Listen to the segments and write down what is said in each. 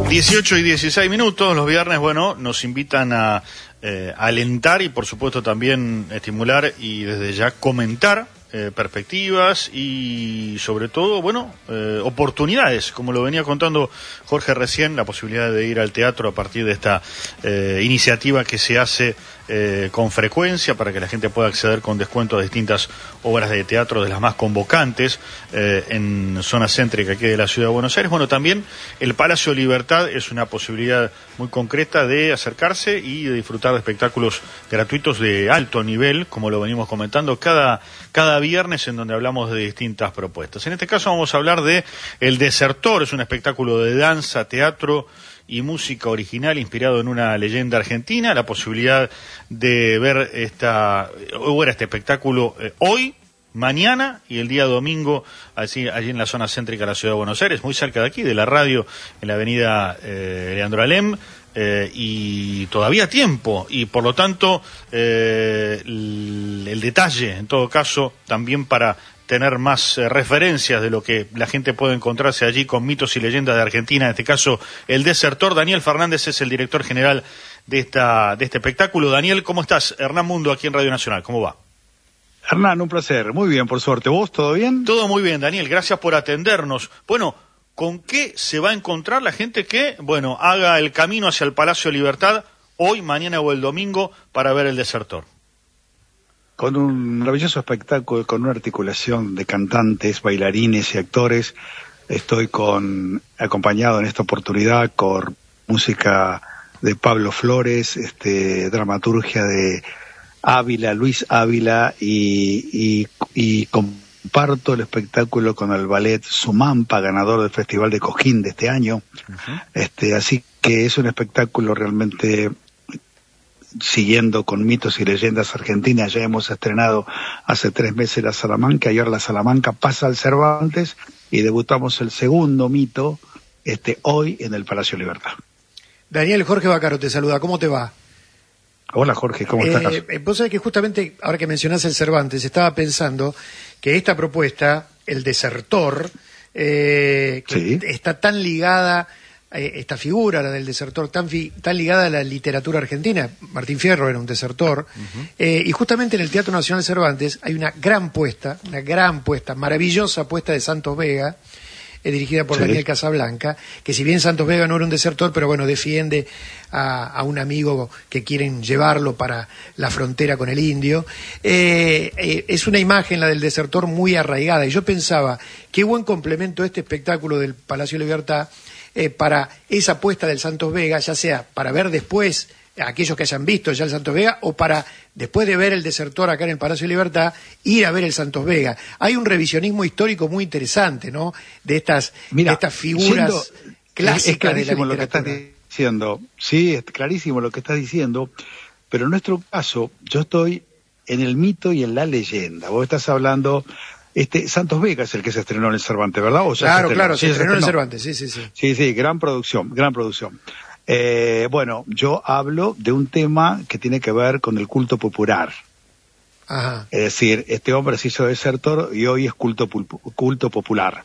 18 y 16 minutos, los viernes, bueno, nos invitan a alentar y por supuesto también estimular y desde ya comentar perspectivas y sobre todo, bueno, oportunidades, como lo venía contando Jorge recién, la posibilidad de ir al teatro a partir de esta iniciativa que se hace con frecuencia para que la gente pueda acceder con descuento a distintas obras de teatro de las más convocantes en zona céntrica aquí de la ciudad de Buenos Aires. Bueno, también el Palacio Libertad es una posibilidad muy concreta de acercarse y de disfrutar de espectáculos gratuitos de alto nivel, como lo venimos comentando cada viernes, en donde hablamos de distintas propuestas. En este caso vamos a hablar de El Desertor, es un espectáculo de danza, teatro y música original inspirado en una leyenda argentina. La posibilidad de ver este espectáculo hoy, mañana y el día domingo allí en la zona céntrica de la ciudad de Buenos Aires, muy cerca de aquí, de la radio, en la avenida Leandro Alem, y todavía tiempo, y por lo tanto el detalle, en todo caso, también para tener más referencias de lo que la gente puede encontrarse allí con mitos y leyendas de Argentina, en este caso El Desertor. Daniel Fernández es el director general de este espectáculo. Daniel, ¿cómo estás? Hernán Mundo, aquí en Radio Nacional, ¿cómo va? Hernán, un placer, muy bien, por suerte. ¿Vos, todo bien? Todo muy bien, Daniel, gracias por atendernos. Bueno, ¿con qué se va a encontrar la gente que, bueno, haga el camino hacia el Palacio Libertad hoy, mañana o el domingo para ver El Desertor? Con un maravilloso espectáculo, con una articulación de cantantes, bailarines y actores. Estoy acompañado en esta oportunidad con música de Pablo Flores, dramaturgia de Luis Ávila, y comparto el espectáculo con el ballet Sumampa, ganador del Festival de Cosquín de este año. Uh-huh. Así que es un espectáculo realmente siguiendo con mitos y leyendas argentinas. Ya hemos estrenado hace 3 meses la Salamanca, y ahora la Salamanca pasa al Cervantes y debutamos el segundo mito hoy en el Palacio Libertad. Daniel, Jorge Bacaro te saluda, ¿cómo te va? Hola Jorge, ¿cómo estás? Vos sabés que justamente ahora que mencionás el Cervantes, estaba pensando que esta propuesta, El Desertor, que está tan ligada, esta figura, la del desertor, tan ligada a la literatura argentina. Martín Fierro era un desertor. Uh-huh. Y justamente en el Teatro Nacional Cervantes hay una gran puesta, maravillosa puesta de Santos Vega, dirigida por Daniel Casablanca, que si bien Santos Vega no era un desertor, pero bueno, defiende a un amigo que quieren llevarlo para la frontera con el indio. Es una imagen, la del desertor, muy arraigada, y yo pensaba, qué buen complemento este espectáculo del Palacio Libertad para esa apuesta del Santos Vega, ya sea para ver después a aquellos que hayan visto ya el Santos Vega, o para, después de ver El Desertor acá en el Palacio de Libertad, ir a ver el Santos Vega. Hay un revisionismo histórico muy interesante, ¿no?, de estas figuras clásicas de la literatura. Lo que estás diciendo. Sí, es clarísimo lo que estás diciendo, pero en nuestro caso, yo estoy en el mito y en la leyenda. Vos estás hablando... Santos Vega es el que se estrenó en el Cervantes, ¿verdad? ¿O claro, se estrenó en el Cervantes, sí. Sí, gran producción. Bueno, yo hablo de un tema que tiene que ver con el culto popular. Ajá. Es decir, este hombre se hizo desertor y hoy es culto popular.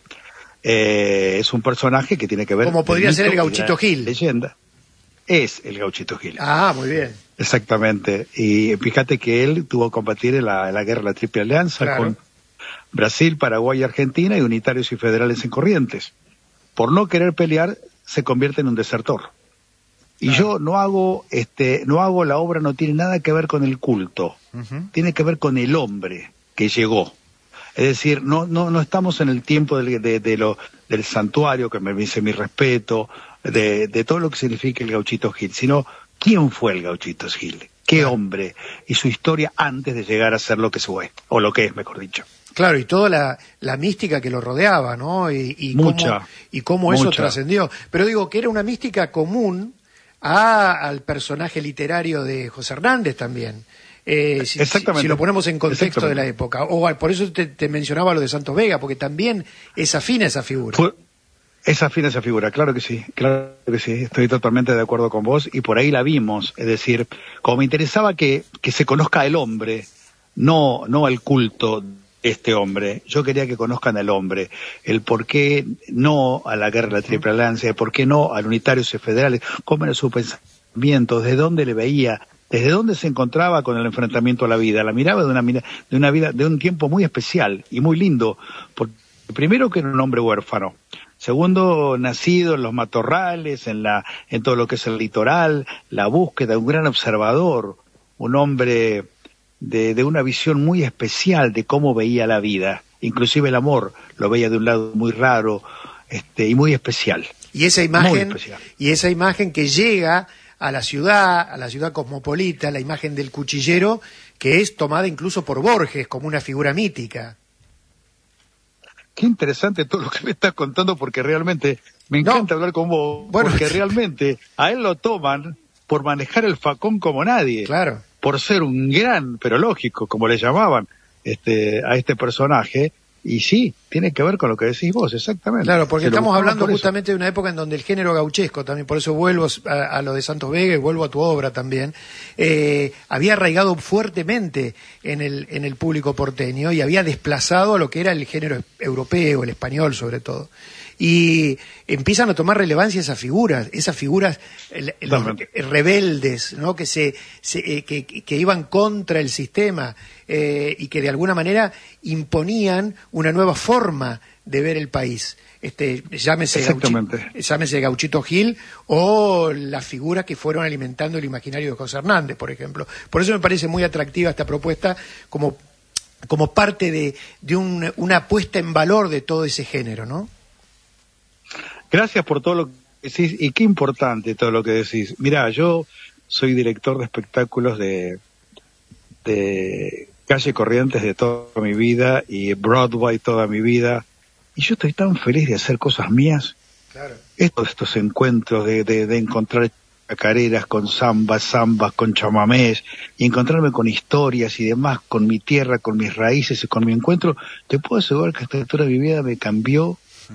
Es un personaje que tiene que ver... Como podría ser el Gauchito Gil. Leyenda. Es el Gauchito Gil. Ah, muy bien. Exactamente. Y fíjate que él tuvo que combatir en la guerra de la Triple Alianza con Brasil, Paraguay y Argentina, y unitarios y federales en Corrientes. Por no querer pelear, se convierte en un desertor. Y yo no hago la obra, no tiene nada que ver con el culto. Uh-huh. Tiene que ver con el hombre que llegó. Es decir, no estamos en el tiempo del santuario, que me dice mi respeto, de todo lo que significa el Gauchito Gil, sino quién fue el Gauchito Gil, qué hombre, y su historia antes de llegar a ser lo que fue, o lo que es, mejor dicho. Claro, y toda la mística que lo rodeaba, ¿no? Y cómo eso trascendió. Pero digo que era una mística común al personaje literario de José Hernández también. Si lo ponemos en contexto de la época. Por eso te mencionaba lo de Santos Vega, porque también es afín a esa figura. Es afín a esa figura, claro que sí, estoy totalmente de acuerdo con vos, y por ahí la vimos. Es decir, como me interesaba que se conozca el hombre, no el culto este hombre, yo quería que conozcan al hombre, el por qué no a la guerra de la Triple Alianza, el por qué no al unitarios y federales, cómo era su pensamiento, desde dónde le veía, desde dónde se encontraba con el enfrentamiento a la vida. La miraba de una vida, de un tiempo muy especial y muy lindo, porque primero que era un hombre huérfano, segundo nacido en los matorrales, en todo lo que es el litoral, la búsqueda, un gran observador, un hombre de una visión muy especial de cómo veía la vida, inclusive el amor lo veía de un lado muy raro, y muy especial. Y esa imagen que llega a la ciudad cosmopolita, la imagen del cuchillero, que es tomada incluso por Borges como una figura mítica. Qué interesante todo lo que me estás contando, porque realmente me encanta hablar con vos, porque realmente a él lo toman por manejar el facón como nadie. Claro. Por ser un gran, pero lógico, como le llamaban a este personaje, y sí, tiene que ver con lo que decís vos, exactamente. Claro, porque estamos hablando justamente de una época en donde el género gauchesco, también por eso vuelvo a lo de Santos Vega y vuelvo a tu obra también, había arraigado fuertemente en el público porteño y había desplazado a lo que era el género europeo, el español sobre todo. Y empiezan a tomar relevancia esas figuras los rebeldes, ¿no? que iban contra el sistema y que de alguna manera imponían una nueva forma de ver el país. Llámese Gauchito Gil o las figuras que fueron alimentando el imaginario de José Hernández, por ejemplo. Por eso me parece muy atractiva esta propuesta como parte de una puesta en valor de todo ese género, ¿no? Gracias por todo lo que decís, y qué importante todo lo que decís. Mirá, yo soy director de espectáculos de Calle Corrientes de toda mi vida y Broadway toda mi vida, y yo estoy tan feliz de hacer cosas mías. Claro. Estos encuentros de encontrar chacareras con zambas con chamamés, y encontrarme con historias y demás, con mi tierra, con mis raíces y con mi encuentro, te puedo asegurar que esta historia de mi vida me cambió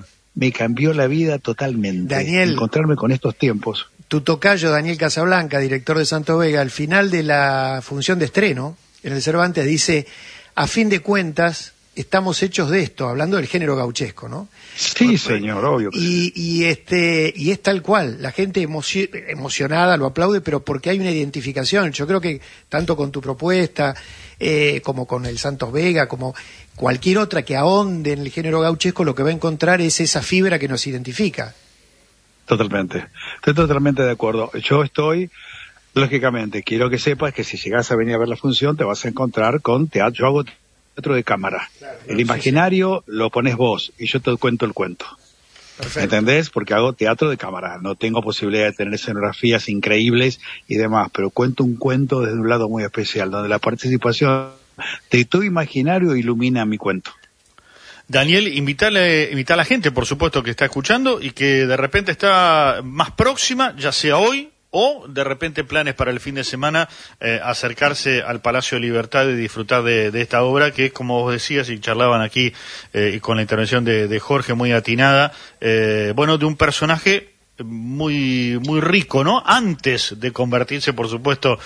la vida totalmente. Daniel, encontrarme con estos tiempos. Tu tocayo, Daniel Casablanca, director de Santos Vega, al final de la función de estreno en el Cervantes dice: a fin de cuentas estamos hechos de esto, hablando del género gauchesco, ¿no? Sí, señor, obvio que sí. Y es tal cual, la gente emocionada lo aplaude, pero porque hay una identificación. Yo creo que tanto con tu propuesta como con el Santos Vega, como cualquier otra que ahonde en el género gauchesco, lo que va a encontrar es esa fibra que nos identifica. Totalmente, estoy totalmente de acuerdo. Yo estoy, lógicamente, quiero que sepas que si llegas a venir a ver la función te vas a encontrar con teatro. Yo hago teatro de cámara. Claro, el imaginario lo pones vos y yo te cuento el cuento. Perfecto. ¿Entendés? Porque hago teatro de cámara, no tengo posibilidad de tener escenografías increíbles y demás, pero cuento un cuento desde un lado muy especial, donde la participación de tu imaginario ilumina mi cuento. Daniel, invita a la gente, por supuesto, que está escuchando y que de repente está más próxima, ya sea hoy o de repente planes para el fin de semana, acercarse al Palacio de Libertad y disfrutar de esta obra que es, como vos decías y charlaban aquí y con la intervención de Jorge muy atinada, de un personaje muy rico, ¿no? Antes de convertirse, por supuesto,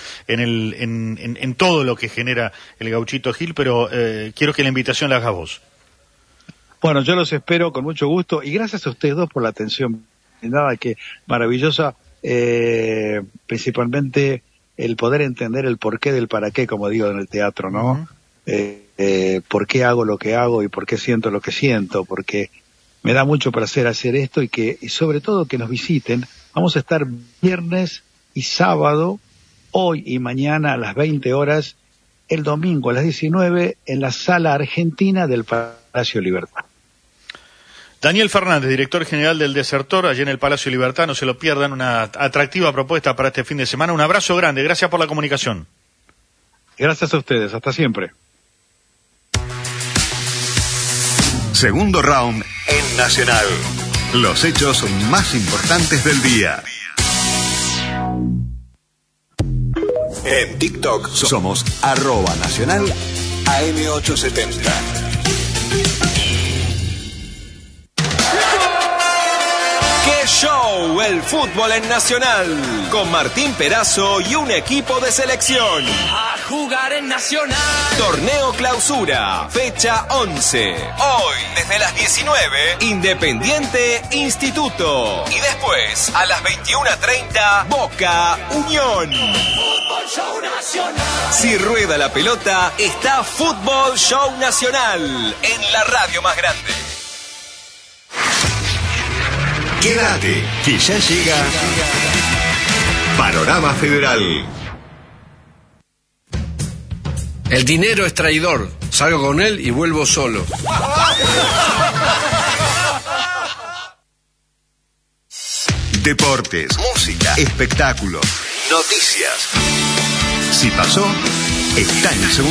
en todo lo que genera el Gauchito Gil, pero quiero que la invitación la hagas vos. Bueno, yo los espero con mucho gusto y gracias a ustedes dos por la atención. Nada, que maravillosa. Principalmente el poder entender el porqué del para qué, como digo en el teatro, ¿no? Por qué hago lo que hago y por qué siento lo que siento, porque me da mucho placer hacer esto y sobre todo que nos visiten. Vamos a estar viernes y sábado, hoy y mañana a las 20 horas, el domingo a las 19 en la Sala Argentina del Palacio Libertad. Daniel Fernández, director general del Desertor, allí en el Palacio Libertad, no se lo pierdan, una atractiva propuesta para este fin de semana. Un abrazo grande, gracias por la comunicación. Gracias a ustedes, hasta siempre. Segundo round en Nacional. Los hechos más importantes del día. En TikTok somos @Nacional AM870. Show, el fútbol en Nacional, con Martín Perazo y un equipo de selección. A jugar en Nacional. Torneo Clausura, fecha 11. Hoy, desde las 19, Independiente Instituto. Y después, a las 21:30, Boca Unión. Fútbol Show Nacional. Si rueda la pelota, está Fútbol Show Nacional, en la radio más grande. Quédate, que ya llega Panorama Federal. El dinero es traidor. Salgo con él y vuelvo solo. Deportes, música, espectáculos, noticias. Si pasó, está en el segundo.